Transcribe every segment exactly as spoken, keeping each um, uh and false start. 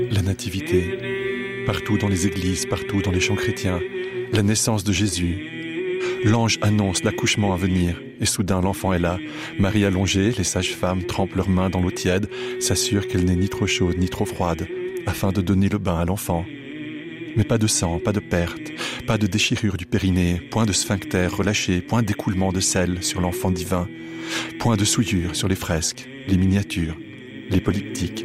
La nativité, partout dans les églises, partout dans les chants chrétiens, la naissance de Jésus. L'ange annonce l'accouchement à venir, et soudain l'enfant est là. Marie allongée, les sages-femmes trempent leurs mains dans l'eau tiède, s'assurent qu'elle n'est ni trop chaude ni trop froide, afin de donner le bain à l'enfant. Mais pas de sang, pas de perte, pas de déchirure du périnée, point de sphincter relâché, point d'écoulement de sel sur l'enfant divin, point de souillure sur les fresques, les miniatures, les polyptyques.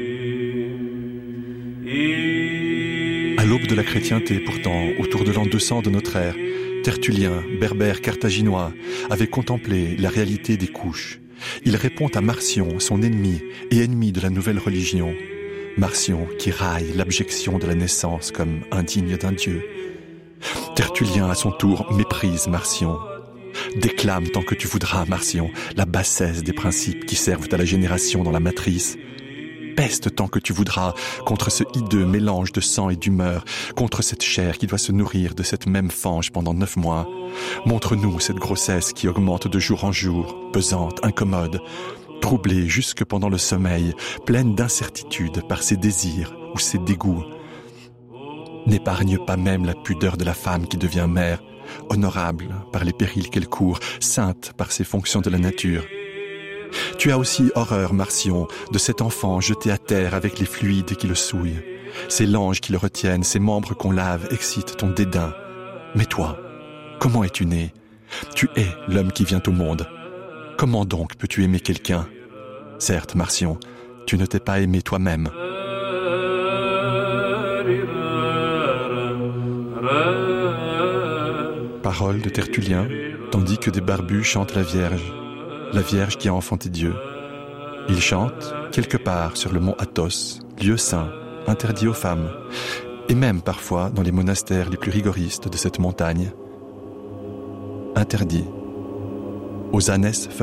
À l'aube de la chrétienté, pourtant, autour de l'an deux cents de notre ère, Tertullien, berbère carthaginois, avait contemplé la réalité des couches. Il répond à Marcion, son ennemi et ennemi de la nouvelle religion. Marcion qui raille l'abjection de la naissance comme indigne d'un dieu. Tertullien à son tour méprise Marcion. Déclame tant que tu voudras, Marcion, la bassesse des principes qui servent à la génération dans la matrice. Peste tant que tu voudras contre ce hideux mélange de sang et d'humeur, contre cette chair qui doit se nourrir de cette même fange pendant neuf mois. Montre-nous cette grossesse qui augmente de jour en jour, pesante, incommode, troublée jusque pendant le sommeil, pleine d'incertitude par ses désirs ou ses dégoûts. N'épargne pas même la pudeur de la femme qui devient mère, honorable par les périls qu'elle court, sainte par ses fonctions de la nature. Tu as aussi horreur, Marcion, de cet enfant jeté à terre avec les fluides qui le souillent. Ces langes qui le retiennent, ces membres qu'on lave excitent ton dédain. Mais toi, comment es-tu né? Tu es l'homme qui vient au monde. Comment donc peux-tu aimer quelqu'un? Certes, Marcion, tu ne t'es pas aimé toi-même. Parole de Tertullien, tandis que des barbus chantent la Vierge. La Vierge qui a enfanté Dieu. Il chante quelque part sur le mont Athos, lieu saint, interdit aux femmes, et même parfois dans les monastères les plus rigoristes de cette montagne. Interdit aux ânesses